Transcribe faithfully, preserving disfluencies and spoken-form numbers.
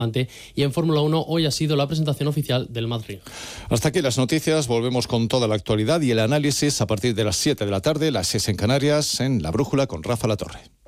Y en Fórmula uno hoy ha sido la presentación oficial del Madrid. Hasta aquí las noticias, volvemos con toda la actualidad y el análisis a partir de las siete de la tarde, las seis en Canarias, en La Brújula con Rafa Latorre.